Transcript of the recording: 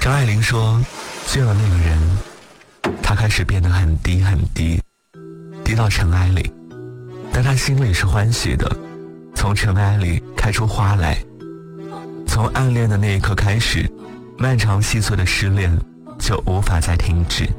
张爱玲说，见了那个人，她开始变得很低很低，低到尘埃里，但她心里是欢喜的，从尘埃里开出花来。从暗恋的那一刻开始，漫长细碎的失恋就无法再停止。